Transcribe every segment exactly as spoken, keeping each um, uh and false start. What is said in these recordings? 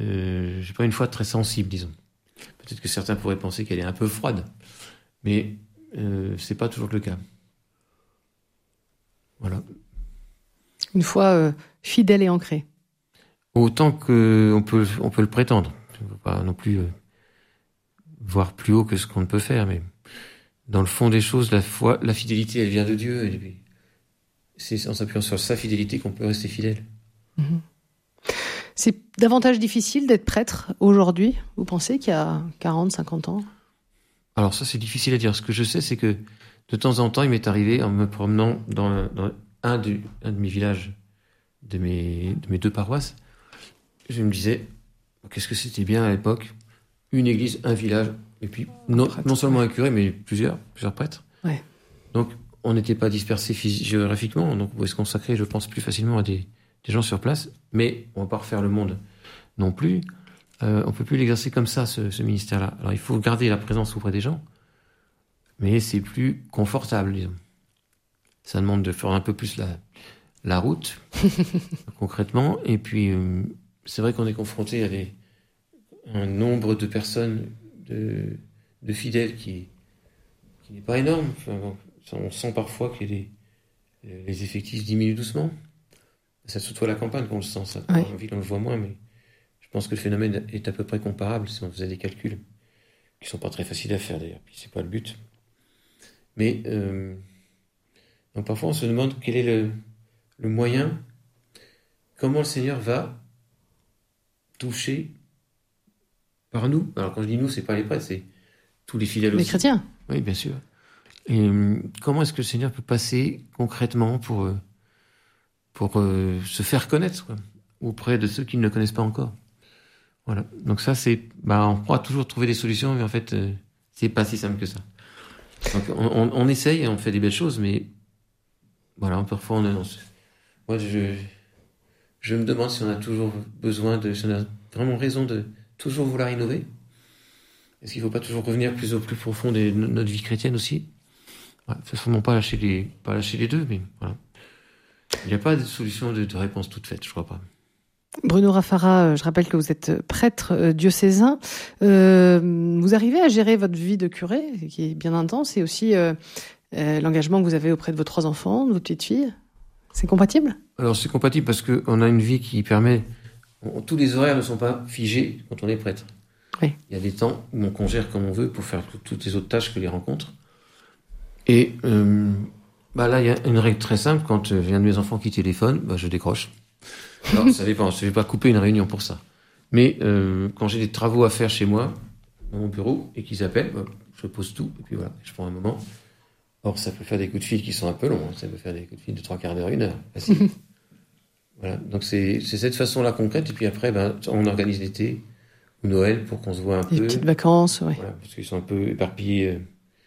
euh, j'ai pas une foi très sensible, disons. Peut-être que certains pourraient penser qu'elle est un peu froide, mais euh, c'est pas toujours le cas. Voilà. Une foi euh, fidèle et ancrée. Autant qu'on peut, on peut le prétendre. On ne peut pas non plus euh, voir plus haut que ce qu'on ne peut faire, mais dans le fond des choses, la foi, la fidélité, elle vient de Dieu, et puis c'est en s'appuyant sur sa fidélité qu'on peut rester fidèle. Mmh. C'est davantage difficile d'être prêtre aujourd'hui, vous pensez, qu'il y a quarante, cinquante ans? Alors ça, c'est difficile à dire. Ce que je sais, c'est que de temps en temps, il m'est arrivé, en me promenant dans, dans un, de, un de mes villages, de mes, de mes deux paroisses, je me disais, qu'est-ce que c'était bien à l'époque, une église, un village, et puis non, non seulement un curé, mais plusieurs, plusieurs prêtres. Ouais. Donc, on n'était pas dispersés phys- géographiquement, donc on pouvait se consacrer, je pense, plus facilement à des, des gens sur place, mais on ne va pas refaire le monde non plus. Euh, on ne peut plus l'exercer comme ça, ce, ce ministère-là. Alors, il faut garder la présence auprès des gens, mais c'est plus confortable, disons. Ça demande de faire un peu plus la, la route, concrètement, et puis euh, c'est vrai qu'on est confronté à des, un nombre de personnes, de, de fidèles qui, qui n'est pas énorme. Enfin, bon, on sent parfois que les, les effectifs diminuent doucement. C'est surtout à la campagne qu'on le sent, ça. Oui. En ville, on le voit moins, mais je pense que le phénomène est à peu près comparable si on faisait des calculs, qui sont pas très faciles à faire d'ailleurs, puis c'est pas le but. Mais euh, donc parfois on se demande quel est le, le moyen, comment le Seigneur va toucher par nous. Alors quand je dis nous, c'est pas les prêtres, c'est tous les fidèles Les aussi. chrétiens. Oui, bien sûr. Et euh, comment est-ce que le Seigneur peut passer concrètement pour, euh, pour euh, se faire connaître, quoi, auprès de ceux qui ne le connaissent pas encore. Voilà. Donc ça, c'est, bah, on pourra toujours trouver des solutions, mais en fait, euh, c'est pas si simple que ça. Donc on, on, on essaye et on fait des belles choses, mais voilà, parfois on annonce. Moi, je, je me demande si on a toujours besoin de, si on a vraiment raison de toujours vouloir innover. Est-ce qu'il ne faut pas toujours revenir plus au plus profond de notre vie chrétienne aussi? Il ne faut vraiment pas lâcher les, pas lâcher les deux, mais voilà. Il n'y a pas de solution de, de réponse toute faite, je crois pas. Bruno Raffarat, je rappelle que vous êtes prêtre diocésain. Euh, vous arrivez à gérer votre vie de curé, qui est bien intense, et aussi euh, euh, l'engagement que vous avez auprès de vos trois enfants, de vos petites filles. C'est compatible? Alors c'est compatible parce qu'on a une vie qui permet... On, tous les horaires ne sont pas figés quand on est prêtre. Oui. Il y a des temps où on congère comme on veut pour faire tout, toutes les autres tâches que les rencontres. Et euh, bah là, il y a une règle très simple. Quand euh, un de mes enfants qui téléphone, bah, je décroche. Alors, ça dépend. Je ne vais pas couper une réunion pour ça. Mais euh, quand j'ai des travaux à faire chez moi, dans mon bureau, et qu'ils appellent, bah, je pose tout. Et puis voilà, je prends un moment. Or, ça peut faire des coups de fil qui sont un peu longs. Hein. Ça peut faire des coups de fil de trois quarts d'heure, une heure. Facile. Voilà. Donc, c'est, c'est cette façon-là concrète. Et puis après, ben, on organise l'été ou Noël pour qu'on se voit un des peu. Des petites vacances, oui. Voilà, parce qu'ils sont un peu éparpillés euh,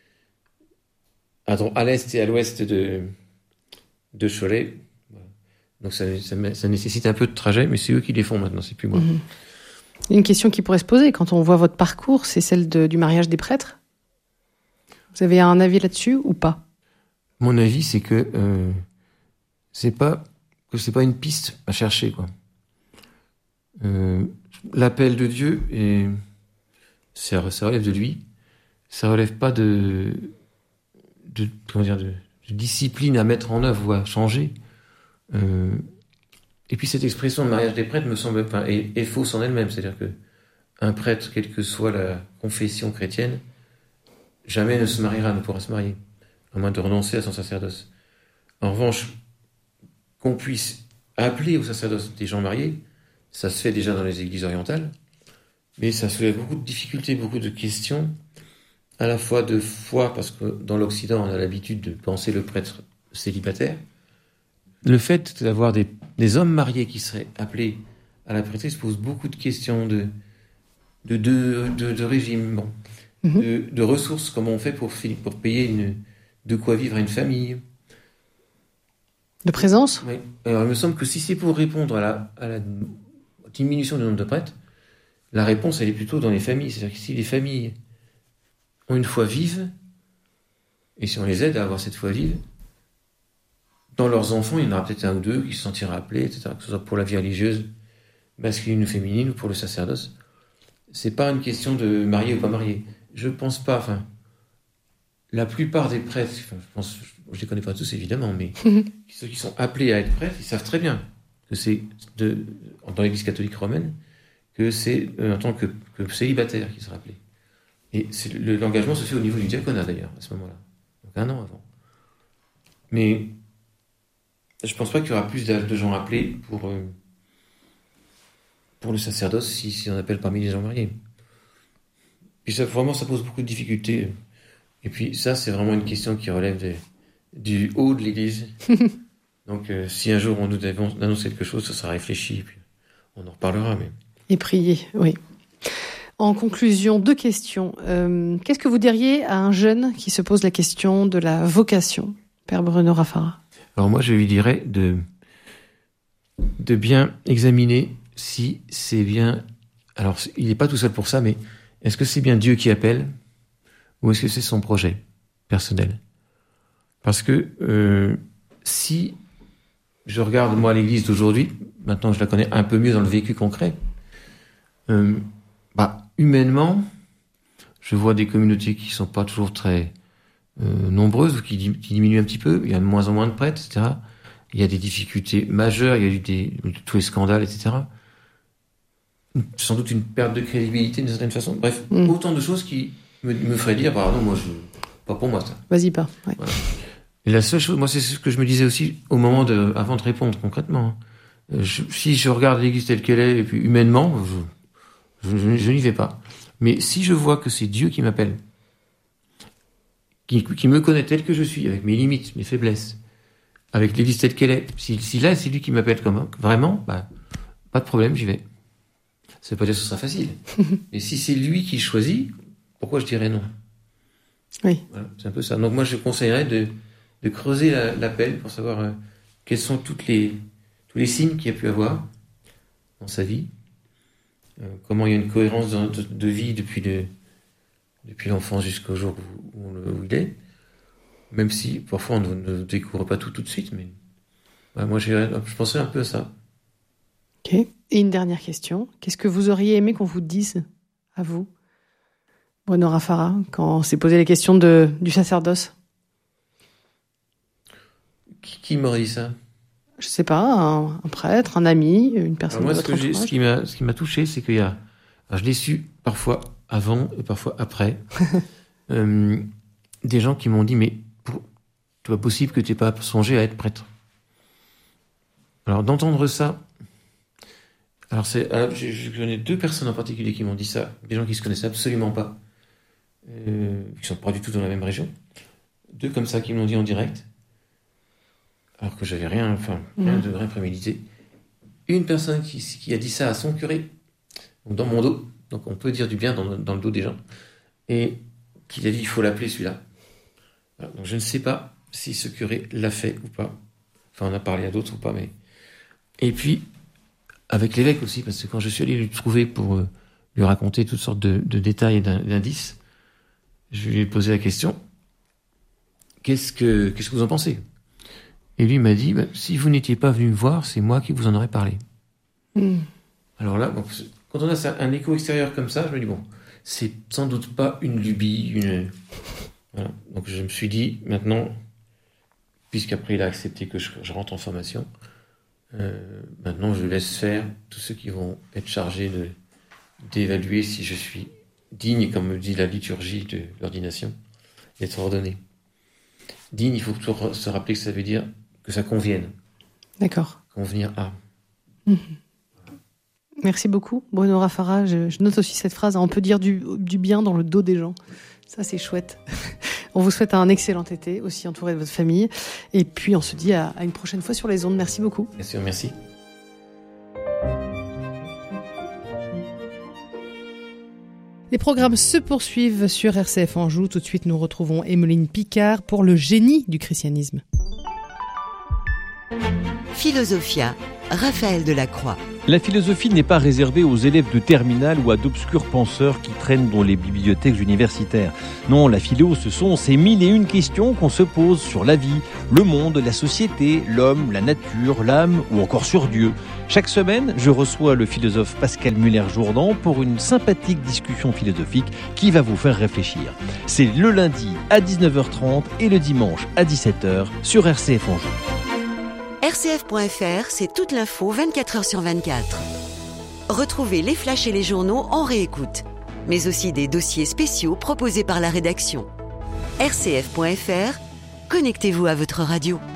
à, à l'est et à l'ouest de, de Cholet. Voilà. Donc, ça, ça, ça nécessite un peu de trajet, mais c'est eux qui les font maintenant, c'est plus moi. Mmh. Une question qui pourrait se poser quand on voit votre parcours, c'est celle de, du mariage des prêtres. Vous avez un avis là-dessus ou pas? Mon avis, c'est que euh, c'est pas que c'est pas une piste à chercher, quoi. Euh, l'appel de Dieu, et ça, ça relève de lui. Ça relève pas de, de comment dire, de, de discipline à mettre en œuvre ou à changer. Euh, et puis cette expression de mariage des prêtres me semble, enfin, est, est fausse en elle-même. C'est-à-dire que un prêtre, quelle que soit la confession chrétienne, jamais ne se mariera, ne pourra se marier, à moins de renoncer à son sacerdoce. En revanche, qu'on puisse appeler au sacerdoce des gens mariés, ça se fait déjà dans les églises orientales, mais ça soulève beaucoup de difficultés, beaucoup de questions, à la fois de foi, parce que dans l'Occident, on a l'habitude de penser le prêtre célibataire. Le fait d'avoir des, des hommes mariés qui seraient appelés à la prêtrise pose beaucoup de questions de, de, de, de, de régime, bon, mmh. de, de ressources, comment on fait pour, pour payer une, de quoi vivre à une famille. De présence? Oui. Alors, il me semble que si c'est pour répondre à la, à la diminution du nombre de prêtres, la réponse, elle est plutôt dans les familles. C'est-à-dire que si les familles ont une foi vive, et si on les aide à avoir cette foi vive, dans leurs enfants, il y en aura peut-être un ou deux qui se sentiront appelés, et cetera, que ce soit pour la vie religieuse, masculine ou féminine, ou pour le sacerdoce. C'est pas une question de marié ou pas marié. Je pense pas, enfin, la plupart des prêtres, enfin, je pense, je les connais pas tous évidemment, mais ceux qui sont appelés à être prêtres, ils savent très bien que c'est de, dans l'Église catholique romaine, que c'est euh, en tant que, que célibataire qui sera appelé. Et c'est, le, l'engagement se fait au niveau du diaconat d'ailleurs, à ce moment-là. Donc un an avant. Mais je pense pas qu'il y aura plus de, de gens appelés pour, euh, pour le sacerdoce si, si on appelle parmi les gens mariés. Puis ça, vraiment, ça pose beaucoup de difficultés. Et puis ça, c'est vraiment une question qui relève de, du haut de l'Église. Donc euh, si un jour on nous annonce quelque chose, ça sera réfléchi, et puis on en reparlera. Mais... Et prier, oui. En conclusion, deux questions. Euh, qu'est-ce que vous diriez à un jeune qui se pose la question de la vocation, Père Bruno Raffarin? Alors moi, je lui dirais de, de bien examiner si c'est bien... Alors, il n'est pas tout seul pour ça, mais est-ce que c'est bien Dieu qui appelle ou est-ce que c'est son projet personnel? Parce que euh, si je regarde, moi, l'Église d'aujourd'hui, maintenant que je la connais un peu mieux dans le vécu concret, euh, bah, humainement, je vois des communautés qui sont pas toujours très euh, nombreuses ou qui, qui diminuent un petit peu. Il y a de moins en moins de prêtres, et cetera. Il y a des difficultés majeures, il y a eu des, tous les scandales, et cetera. Sans doute une perte de crédibilité d'une certaine façon. Bref, mmh. autant de choses qui me, me feraient dire, pardon, moi, je, pas pour moi ça. Vas-y pas. Ouais. Voilà. Et la seule chose, moi, c'est ce que je me disais aussi au moment de, avant de répondre concrètement. Je, si je regarde l'Église telle qu'elle est, et puis humainement, je, je, je, je n'y vais pas. Mais si je vois que c'est Dieu qui m'appelle, qui, qui me connaît tel que je suis, avec mes limites, mes faiblesses, avec l'Église telle qu'elle est, si, si là c'est lui qui m'appelle comme vraiment, bah, pas de problème, j'y vais. Ça veut pas dire que ce sera facile. Et si c'est lui qui choisit, pourquoi je dirais non? Oui. Voilà, c'est un peu ça. Donc moi je conseillerais de, de creuser la, l'appel pour savoir euh, quels sont toutes les, tous les signes qu'il y a pu avoir dans sa vie, euh, comment il y a une cohérence de, de, de vie depuis, le, depuis l'enfance jusqu'au jour où, où, le, où il est, même si parfois on ne, ne découvre pas tout tout de suite, mais bah, moi je penserais un peu à ça. Ok. Et une dernière question. Qu'est-ce que vous auriez aimé qu'on vous dise, à vous, Bruno Raffarin, quand on s'est posé les questions de, du sacerdoce? Qui, qui m'aurait dit ça? Je sais pas, un, un prêtre, un ami, une personne alors moi, de votre ce, que j'ai, entourage. ce, qui m'a, ce qui m'a touché, c'est qu'il y a... Alors je l'ai su parfois avant et parfois après. euh, des gens qui m'ont dit, mais pour, c'est pas possible que tu n'aies pas songé à être prêtre. Alors d'entendre ça... Alors, c'est, alors je, je connais deux personnes en particulier qui m'ont dit ça, des gens qui se connaissaient absolument pas, euh, qui sont pas du tout dans la même région. Deux comme ça qui m'ont dit en direct, alors que j'avais rien, enfin, rien de rien prémédité. Une personne qui, qui a dit ça à son curé, donc dans mon dos, donc on peut dire du bien dans, dans le dos des gens, et qui a dit il faut l'appeler celui-là. Alors, donc je ne sais pas si ce curé l'a fait ou pas. Enfin, on a parlé à d'autres ou pas, mais. Et puis. Avec l'évêque aussi, parce que quand je suis allé lui trouver pour euh, lui raconter toutes sortes de, de détails et d'indices, je lui ai posé la question, qu'est-ce que, qu'est-ce que vous en pensez? Et lui m'a dit, bah, si vous n'étiez pas venu me voir, c'est moi qui vous en aurais parlé. Mm. Alors là, bon, quand on a un écho extérieur comme ça, je me dis, bon, c'est sans doute pas une lubie, une... Voilà. Donc je me suis dit, maintenant, puisqu'après il a accepté que je, je rentre en formation, Euh, maintenant, je laisse faire tous ceux qui vont être chargés de, d'évaluer si je suis digne, comme me dit la liturgie de l'ordination, d'être ordonné. Digne, il faut toujours se rappeler que ça veut dire que ça convienne. D'accord. Convenir à. Mmh. Merci beaucoup, Bruno Raffarin. Je, je note aussi cette phrase, on peut dire du, du bien dans le dos des gens. Ça, c'est chouette. On vous souhaite un excellent été, aussi entouré de votre famille. Et puis, on se dit à, à une prochaine fois sur les ondes. Merci beaucoup. Bien sûr, merci. Les programmes se poursuivent sur R C F Anjou. Tout de suite, nous retrouvons Emmeline Picard pour le génie du christianisme. Philosophia, Raphaël Delacroix. La philosophie n'est pas réservée aux élèves de terminale ou à d'obscurs penseurs qui traînent dans les bibliothèques universitaires. Non, la philo, ce sont ces mille et une questions qu'on se pose sur la vie, le monde, la société, l'homme, la nature, l'âme ou encore sur Dieu. Chaque semaine, je reçois le philosophe Pascal Muller-Jourdan pour une sympathique discussion philosophique qui va vous faire réfléchir. C'est le lundi à dix-neuf heures trente et le dimanche à dix-sept heures sur R C F Anjou. R C F point F R, c'est toute l'info vingt-quatre heures sur vingt-quatre. Retrouvez les flashs et les journaux en réécoute, mais aussi des dossiers spéciaux proposés par la rédaction. R C F point F R, connectez-vous à votre radio.